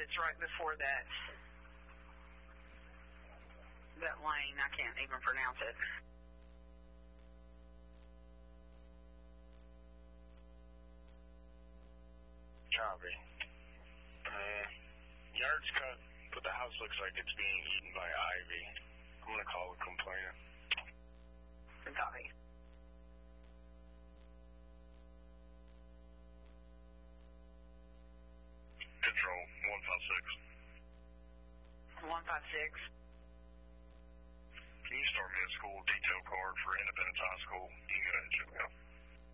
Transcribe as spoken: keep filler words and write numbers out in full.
it's right before that that lane. I can't even pronounce it. Copy. Uh, yard's cut, but the house looks like it's being eaten by ivy. I'm going to call the complainant. Copy. Control, one five six. one five six. Can you start me a school detail card for Independence High School? You can get that checked out.